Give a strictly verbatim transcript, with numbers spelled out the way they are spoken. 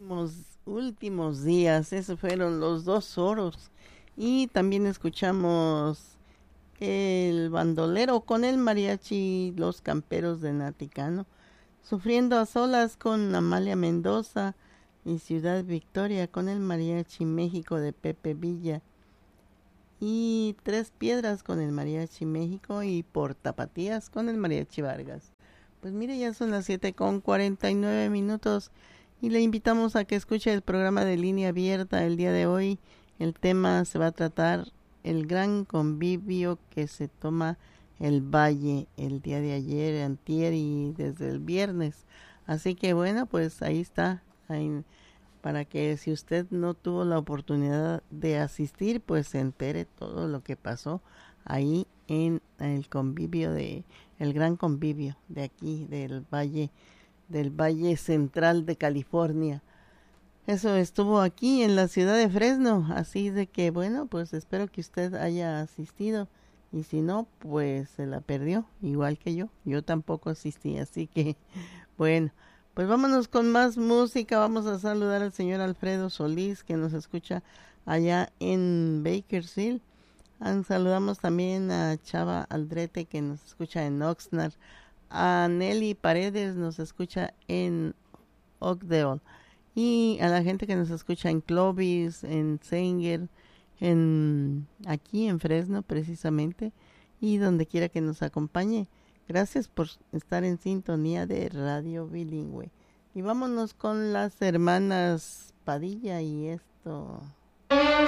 últimos, últimos días, esos fueron los dos oros. Y también escuchamos el bandolero con el mariachi Los Camperos de Naticano, Sufriendo a Solas con Amalia Mendoza y Ciudad Victoria con el mariachi México de Pepe Villa, y Tres Piedras con el mariachi México y Por Tapatías con el mariachi Vargas. Pues mire, ya son las siete con cuarenta y nueve minutos y le invitamos a que escuche el programa de Línea Abierta el día de hoy. El tema se va a tratar el gran convivio que se toma el Valle el día de ayer, antier y desde el viernes. Así que bueno, pues ahí está, ahí, para que si usted no tuvo la oportunidad de asistir, pues se entere todo lo que pasó ahí en el convivio de el gran convivio de aquí del Valle del Valle Central de California. Eso estuvo aquí en la ciudad de Fresno, así de que bueno, pues espero que usted haya asistido y si no, pues se la perdió, igual que yo. Yo tampoco asistí, así que bueno, pues vámonos con más música. Vamos a saludar al señor Alfredo Solís, que nos escucha allá en Bakersfield. Ah, saludamos también a Chava Aldrete, que nos escucha en Oxnard. A Nelly Paredes, nos escucha en Oakdale. Y a la gente que nos escucha en Clovis, en Sanger, en aquí en Fresno precisamente, y donde quiera que nos acompañe. Gracias por estar en sintonía de Radio Bilingüe. Y vámonos con las hermanas Padilla y esto.